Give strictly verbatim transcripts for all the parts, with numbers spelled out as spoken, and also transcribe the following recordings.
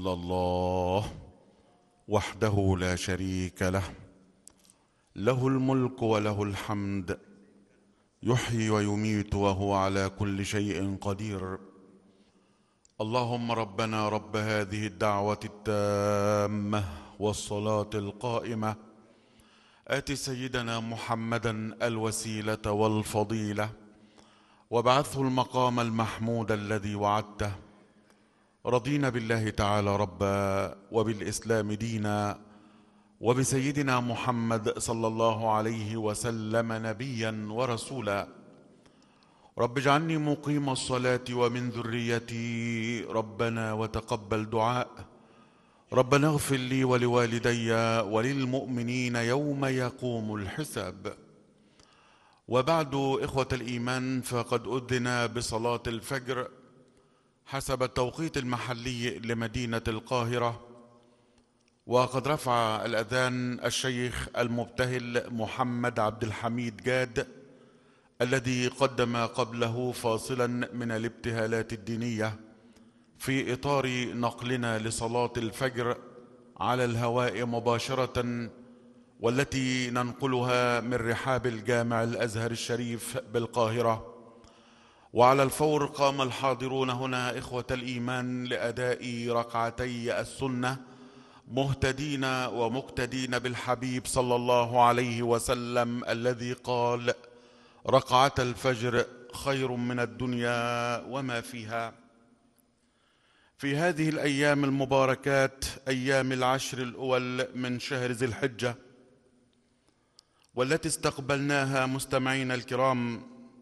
إلا الله وحده لا شريك له، له الملك وله الحمد، يحيي ويميت وهو على كل شيء قدير. اللهم ربنا رب هذه الدعوة التامة والصلاة القائمة، آت سيدنا محمدا الوسيلة والفضيلة وابعثه المقام المحمود الذي وعدته. رضينا بالله تعالى ربا وبالإسلام دينا وبسيدنا محمد صلى الله عليه وسلم نبيا ورسولا. رب اجعلني مقيم الصلاة ومن ذريتي ربنا وتقبل دعاء. ربنا اغفر لي ولوالدي وللمؤمنين يوم يقوم الحساب. وبعد، إخوة الإيمان، فقد أذن بصلاة الفجر حسب التوقيت المحلي لمدينة القاهرة، وقد رفع الأذان الشيخ المبتهل محمد عبد الحميد جاد الذي قدم قبله فاصلا من الابتهالات الدينية في إطار نقلنا لصلاة الفجر على الهواء مباشرة، والتي ننقلها من رحاب الجامع الأزهر الشريف بالقاهرة. وعلى الفور قام الحاضرون هنا إخوة الإيمان لأداء ركعتي السنة مهتدين ومقتدين بالحبيب صلى الله عليه وسلم الذي قال: ركعة الفجر خير من الدنيا وما فيها. في هذه الأيام المباركات، أيام العشر الأول من شهر ذي الحجة، والتي استقبلناها مستمعين الكرام،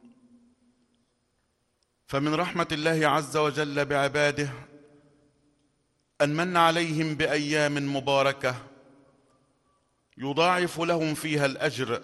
فمن رحمة الله عز وجل بعباده أن من عليهم بأيام مباركة يضاعف لهم فيها الأجر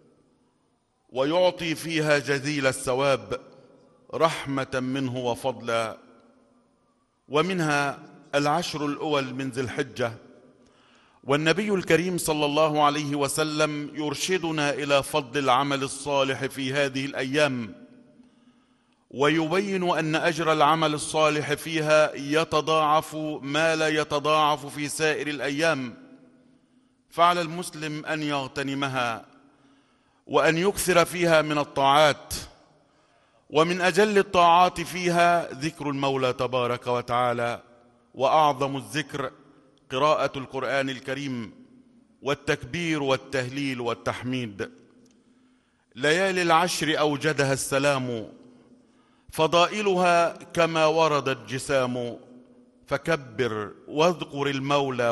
ويعطي فيها جزيل الثواب رحمة منه وفضلا. ومنها العشر الأول من ذي الحجة، والنبي الكريم صلى الله عليه وسلم يرشدنا إلى فضل العمل الصالح في هذه الأيام، ويبين أن أجر العمل الصالح فيها يتضاعف ما لا يتضاعف في سائر الأيام، فعلى المسلم أن يغتنمها وأن يكثر فيها من الطاعات. ومن أجل الطاعات فيها ذكر المولى تبارك وتعالى، وأعظم الذكر قراءة القرآن الكريم والتكبير والتهليل والتحميد. ليالي العشر أوجدها السلام، فضائلها كما وردت جسام، فكبر واذكر المولى